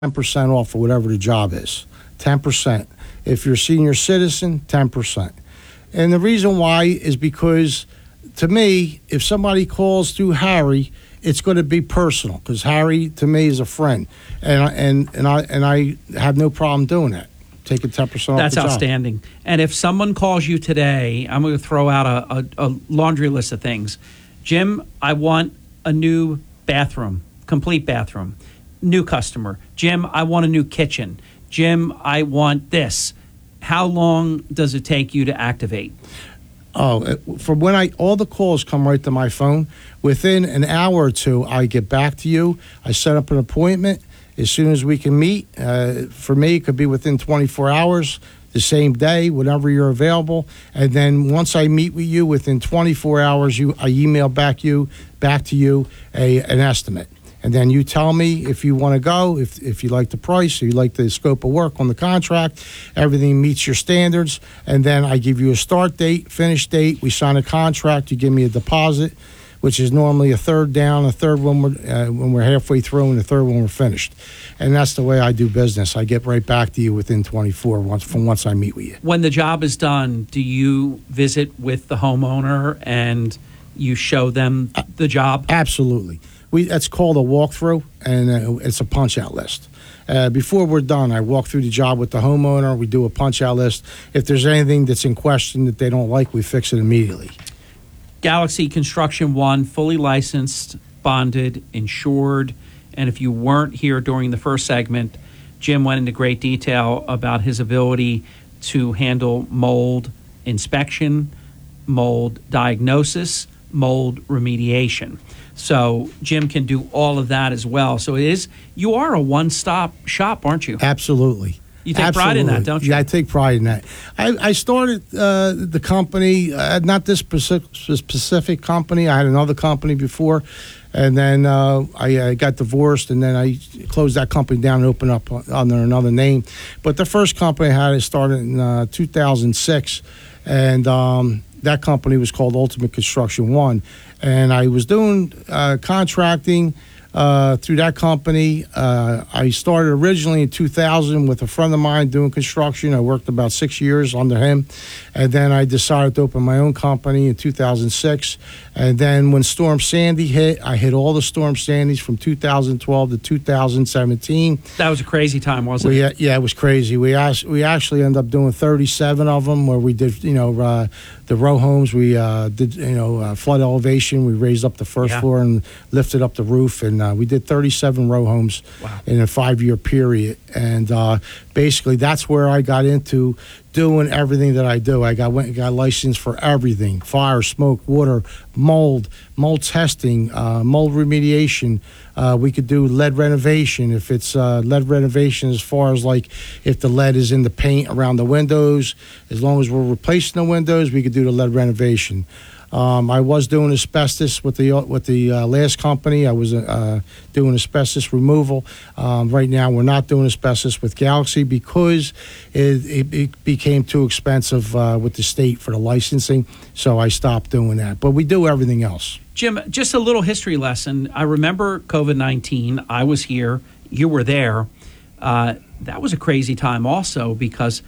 10% off for whatever the job is. 10%. If you're a senior citizen, 10%. And the reason why is because, to me, if somebody calls through Harry, it's going to be personal, because Harry, to me, is a friend. And I have no problem doing that. Taking 10% off the job. That's outstanding. And if someone calls you today, I'm going to throw out a laundry list of things. Jim, I want a new bathroom, complete bathroom. New customer. Jim, I want a new kitchen. Jim, I want this. How long does it take you to activate? Oh, from when all the calls come right to my phone, within an hour or two, I get back to you. I set up an appointment as soon as we can meet. For me, it could be within 24 hours, the same day, whenever you're available. And then once I meet with you, within 24 hours, I email back to you an estimate. And then you tell me if you want to go, if you like the price, if you like the scope of work on the contract, everything meets your standards. And then I give you a start date, finish date. We sign a contract. You give me a deposit, which is normally a third down, a third when we're halfway through, and a third when we're finished. And that's the way I do business. I get right back to you within 24 once I meet with you. When the job is done, do you visit with the homeowner and you show them the job? Absolutely. That's called a walkthrough, and it's a punch-out list. Before we're done, I walk through the job with the homeowner. We do a punch-out list. If there's anything that's in question that they don't like, we fix it immediately. Galaxy Construction One, fully licensed, bonded, insured. And if you weren't here during the first segment, Jim went into great detail about his ability to handle mold inspection, mold diagnosis, mold remediation. So Jim can do all of that as well. So you are a one-stop shop, aren't you? Absolutely. You take pride in that, don't you? Yeah, I take pride in that. I started the company, not this specific company. I had another company before, and then I got divorced, and then I closed that company down and opened up under another name. But the first company I started in 2006, and that company was called Ultimate Construction One. And I was doing contracting through that company. I started originally in 2000 with a friend of mine doing construction. I worked about 6 years under him. And then I decided to open my own company in 2006. And then when Storm Sandy hit, I hit all the Storm Sandys from 2012 to 2017. That was a crazy time, wasn't it? Yeah, it was crazy. We actually ended up doing 37 of them, where we did, the row homes. We did, flood elevation. We raised up the first floor and lifted up the roof. And we did 37 row homes in a 5-year period. And basically, that's where I got into doing everything that I do. I got licensed for everything: fire, smoke, water, mold testing, mold remediation. We could do lead renovation. If it's lead renovation, as far as like if the lead is in the paint around the windows, as long as we're replacing the windows, we could do the lead renovation. I was doing asbestos with the last company. I was doing asbestos removal. Right now, we're not doing asbestos with Galaxy because it became too expensive with the state for the licensing. So I stopped doing that. But we do everything else. Jim, just a little history lesson. I remember COVID-19. I was here. You were there. That was a crazy time also, because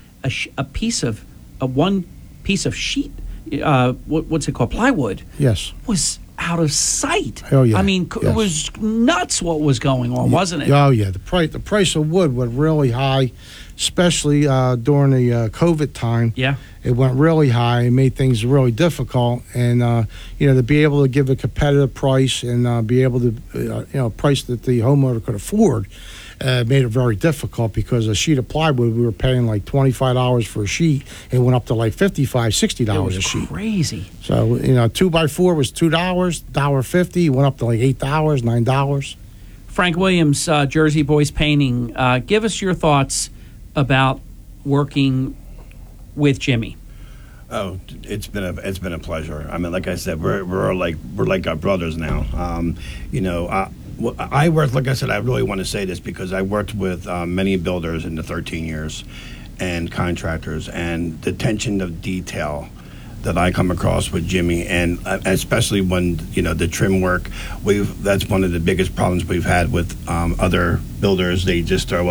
one piece of sheet, what's it called? Plywood. Yes. Was out of sight. Oh yeah. I mean, It was nuts what was going on, wasn't it? Oh yeah. The price of wood went really high, especially during the COVID time. Yeah. It went really high. It made things really difficult, and to be able to give a competitive price and be able to price that the homeowner could afford. Made it very difficult, because a sheet of plywood, we were paying like $25 for a sheet. It went up to like $55, $60 a sheet. Crazy. So, 2x4 was $2, $1.50. It went up to like $8, $9. Frank Williams, Jersey Boys Painting. Give us your thoughts about working with Jimmy. Oh, it's been a pleasure. I mean, like I said, we're like our brothers now. I worked, like I said, I really want to say this because I worked with many builders in the 13 years and contractors, and the attention of detail that I come across with Jimmy, and especially when the trim work, that's one of the biggest problems we've had with other builders. They just throw